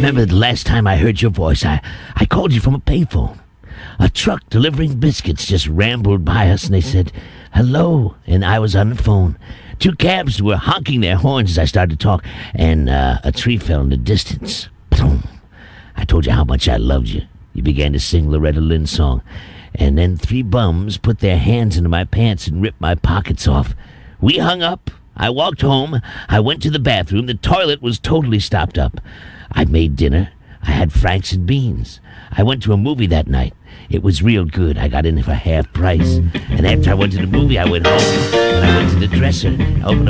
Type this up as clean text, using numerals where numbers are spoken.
remember the last time I heard your voice, I called you from a payphone. A truck delivering biscuits just rambled by us, and they said, hello, and I was on the phone. 2 cabs were honking their horns as I started to talk, and a tree fell in the distance. Boom. I told you how much I loved you. You began to sing Loretta Lynn's song, and then 3 bums put their hands into my pants and ripped my pockets off. We hung up. I walked home. I went to the bathroom. The toilet was totally stopped up. I made dinner. I had franks and beans. I went to a movie that night. It was real good. I got in for half price. And after I went to the movie, I went home. And I went to the dresser, opened